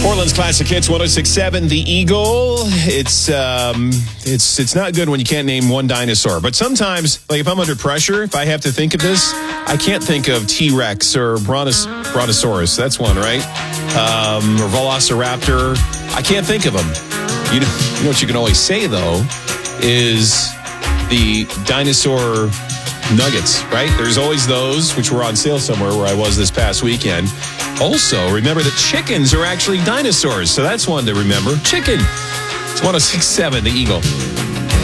Portland's Classic Hits 106.7 The Eagle. It's not good when you can't name one dinosaur. But sometimes, like if I'm under pressure, if I have to think of this, I can't think of T-Rex or Brontosaurus. That's one, right? Or Velociraptor. I can't think of them. You know what you can always say, though, is the dinosaur nuggets, right? There's always those, which were on sale somewhere where I was this past weekend. Also, remember that chickens are actually dinosaurs, so that's one to remember. Chicken. It's 106.7 The Eagle.